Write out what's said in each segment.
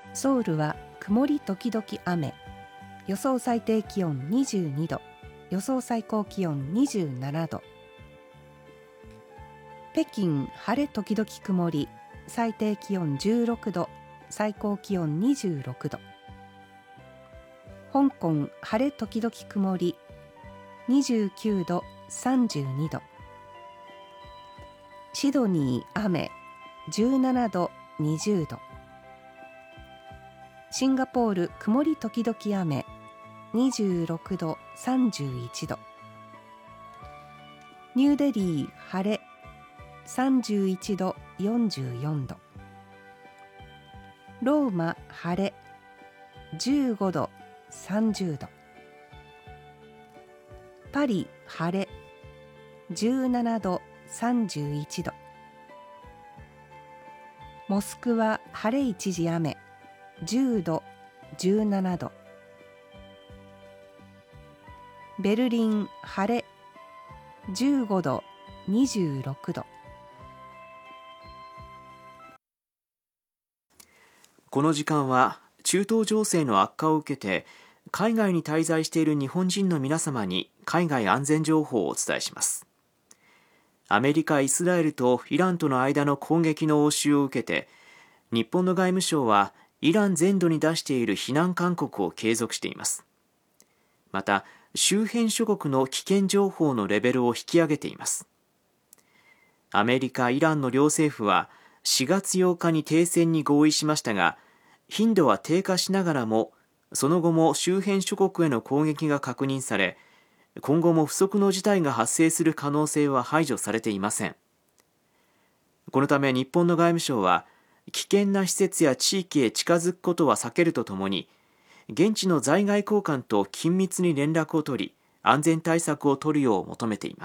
ソウルは曇り時々雨、予想最低気温22度、予想最高気温27度。北京晴れ時々曇り、最低気温16度、最高気温26度。香港晴れ時々曇り、29度、32度。シドニー雨、17度、20度。シンガポール曇り時々雨、26度、31度。ニューデリー晴れ、31度、44度。ローマ晴れ、15度、30度。パリ晴れ、17度、31度。モスクワ晴れ一時雨、10度、17度。ベルリン晴れ、15度、26度。 この時間は中東情勢の悪化を受けて海外に滞在している日本人の皆様に海外安全情報をお伝えします。アメリカ、イスラエルとイランとの間の攻撃の応酬を受けて、日本の外務省はイラン全土に出している非難勧告を継続しています。また、周辺諸国の危険情報のレベルを引き上げています。アメリカ、イランの両政府は4月8日に停戦に合意しましたが、頻度は低下しながらも、その後も周辺諸国への攻撃が確認され、今後も不測の事態が発生する可能性は排除されていません。このため日本の外務省は、危険な施設や地域へ近づくことは避けるとともに、現地の在外公館と緊密に連絡を取り、安全対策を取るよう求めています。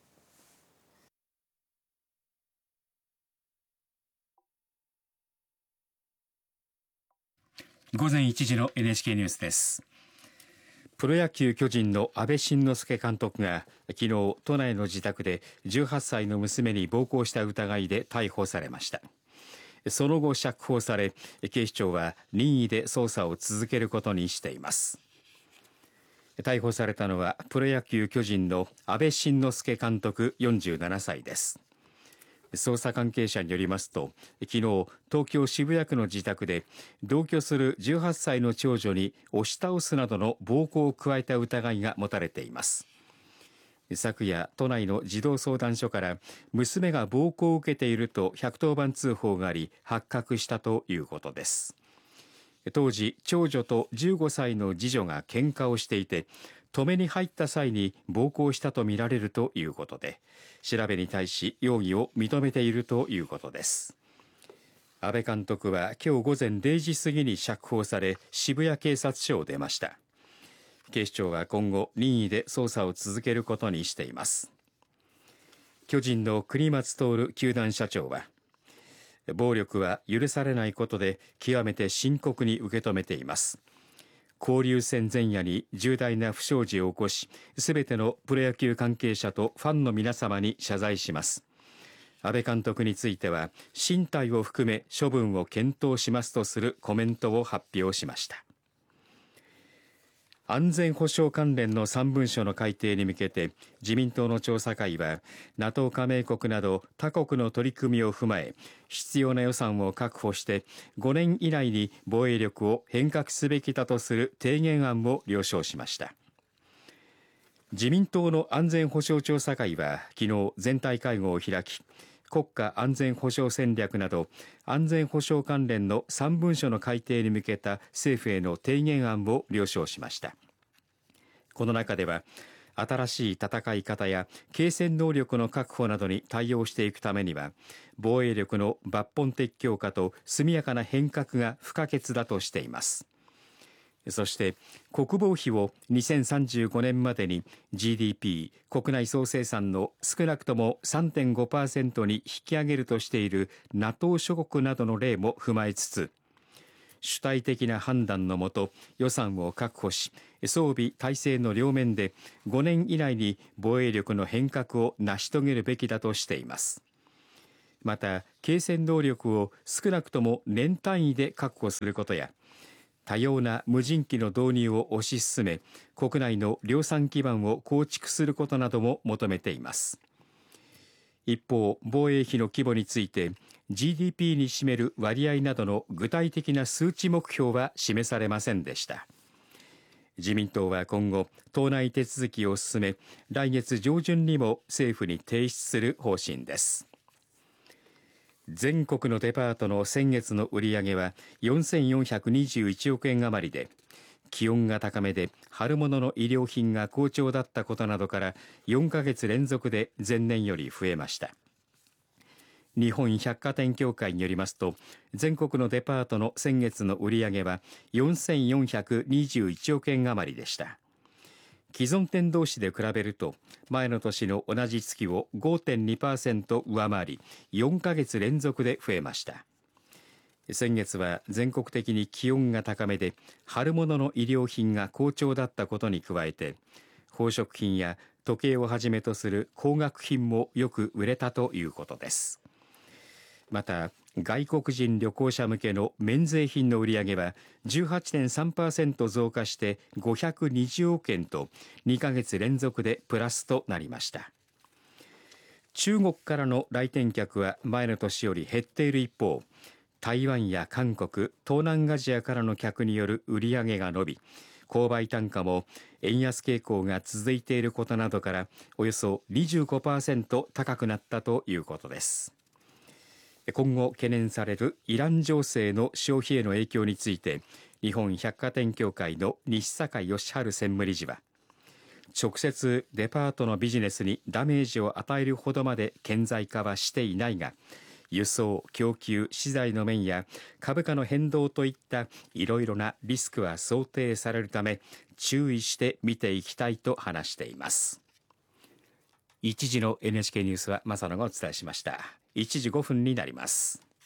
午前1時の NHK ニュースです。プロ野球巨人の阿部慎之助監督が昨日都内の自宅で18歳の娘に暴行した疑いで逮捕されました。その後釈放され、警視庁は任意で捜査を続けることにしています。逮捕されたのはプロ野球巨人の阿部慎之助監督47歳です。捜査関係者によりますと、昨日東京渋谷区の自宅で同居する18歳の長女に押し倒すなどの暴行を加えた疑いが持たれています。昨夜、都内の児童相談所から娘が暴行を受けていると110番通報があり、発覚したということです。当時、長女と15歳の次女が喧嘩をしていて、止めに入った際に暴行したとみられるということで、調べに対し容疑を認めているということです。阿部監督は今日午前0時過ぎに釈放され、渋谷警察署を出ました。警視庁は今後任意で捜査を続けることにしています。巨人の國松徹球団社長は、暴力は許されないことで極めて深刻に受け止めています。交流戦前夜に重大な不祥事を起こし、すべてのプロ野球関係者とファンの皆様に謝罪します。阿部監督については進退を含め処分を検討しますとするコメントを発表しました。安全保障関連の3文書の改定に向けて、自民党の調査会は NATO 加盟国など他国の取り組みを踏まえ、必要な予算を確保して5年以内に防衛力を変革すべきだとする提言案を了承しました。自民党の安全保障調査会は昨日全体会合を開き、国家安全保障戦略など安全保障関連の3文書の改定に向けた政府への提言案を了承しました。この中では、新しい戦い方や継戦能力の確保などに対応していくためには、防衛力の抜本的強化と速やかな変革が不可欠だとしています。そして国防費を2035年までに GDP 国内総生産の少なくとも 3.5% に引き上げるとしている NATO 諸国などの例も踏まえつつ、主体的な判断のもと予算を確保し、装備体制の両面で5年以内に防衛力の変革を成し遂げるべきだとしています。 また継戦能力を少なくとも年単位で確保することや、多様な無人機の導入を推し進め、国内の量産基盤を構築することなども求めています。一方、防衛費の規模について GDP に占める割合などの具体的な数値目標は示されませんでした。自民党は今後、党内手続きを進め、来月上旬にも政府に提出する方針です。全国のデパートの先月の売上は4421億円余りで、気温が高めで春物の衣料品が好調だったことなどから4ヶ月連続で前年より増えました。日本百貨店協会によりますと、全国のデパートの先月の売上は4421億円余りでした。既存店同士で比べると前の年の同じ月を 5.2% 上回り、4ヶ月連続で増えました。先月は全国的に気温が高めで春物の衣料品が好調だったことに加えて、宝飾品や時計をはじめとする高額品もよく売れたということです。また外国人旅行者向けの免税品の売上は 18.3% 増加して520億円と2ヶ月連続でプラスとなりました。中国からの来店客は前の年より減っている一方、台湾や韓国、東南アジアからの客による売り上げが伸び、購買単価も円安傾向が続いていることなどからおよそ 25% 高くなったということです。今後懸念されるイラン情勢の消費への影響について、日本百貨店協会の西坂義治専務理事は、直接デパートのビジネスにダメージを与えるほどまで顕在化はしていないが、輸送・供給・資材の面や株価の変動といったいろいろなリスクは想定されるため、注意して見ていきたいと話しています。一時の NHK ニュースは正野がお伝えしました。1時5分になります。